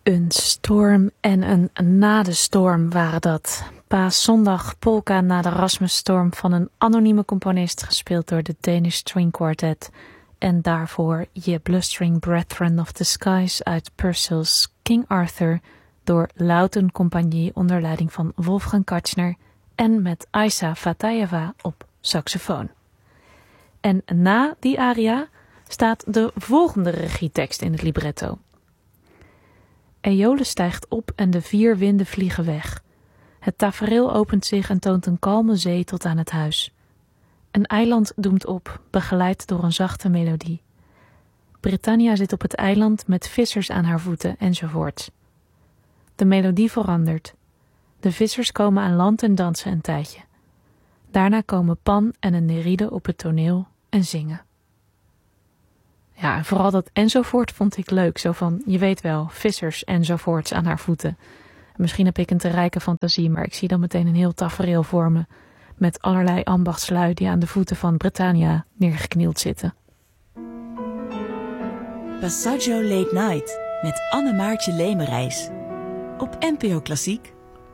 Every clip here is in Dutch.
Een storm en een na de storm waren dat. Paaszondag polka na de Rasmusstorm van een anonieme componist gespeeld door de Danish String Quartet. En daarvoor Je Blustering Brethren of the Skies uit Purcell's King Arthur door Lauten Compagnie onder leiding van Wolfgang Katchner en met Aisa Fatayeva op saxofoon. En na die aria staat de volgende regietekst in het libretto. Eole stijgt op en de 4 winden vliegen weg. Het tafereel opent zich en toont een kalme zee tot aan het huis. Een eiland doemt op, begeleid door een zachte melodie. Britannia zit op het eiland met vissers aan haar voeten enzovoort. De melodie verandert. De vissers komen aan land en dansen een tijdje. Daarna komen Pan en een Neride op het toneel en zingen. Ja, en vooral dat enzovoort vond ik leuk. Zo van, je weet wel, vissers enzovoorts aan haar voeten. Misschien heb ik een te rijke fantasie, maar ik zie dan meteen een heel tafereel voor me. Met allerlei ambachtslui die aan de voeten van Britannia neergeknield zitten. Passaggio Late Night met Anne-Maartje Lemerijs. Op NPO Klassiek.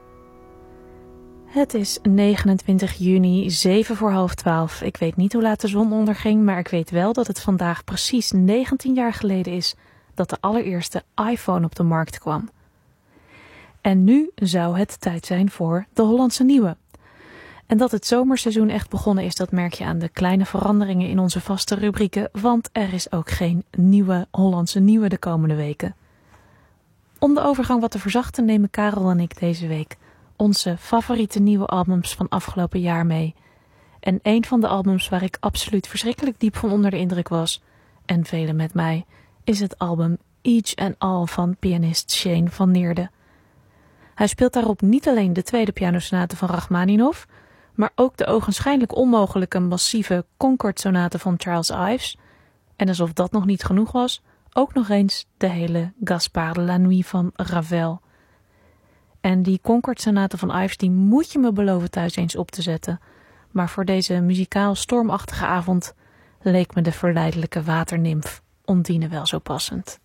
Het is 29 juni, 11:07. Ik weet niet hoe laat de zon onderging, maar ik weet wel dat het vandaag precies 19 jaar geleden is dat de allereerste iPhone op de markt kwam. En nu zou het tijd zijn voor de Hollandse Nieuwe. En dat het zomerseizoen echt begonnen is, dat merk je aan de kleine veranderingen in onze vaste rubrieken, want er is ook geen nieuwe Hollandse Nieuwe de komende weken. Om de overgang wat te verzachten nemen Karel en ik deze week onze favoriete nieuwe albums van afgelopen jaar mee. En een van de albums waar ik absoluut verschrikkelijk diep van onder de indruk was, en velen met mij, is het album Each and All van pianist Shane van Neerden. Hij speelt daarop niet alleen de tweede pianosonate van Rachmaninov, maar ook de ogenschijnlijk onmogelijke massieve Concord-sonate van Charles Ives. En alsof dat nog niet genoeg was, ook nog eens de hele Gaspard de la Nuit van Ravel. En die Concord-sonate van Ives, die moet je me beloven thuis eens op te zetten. Maar voor deze muzikaal stormachtige avond leek me de verleidelijke waternimf Ondine wel zo passend.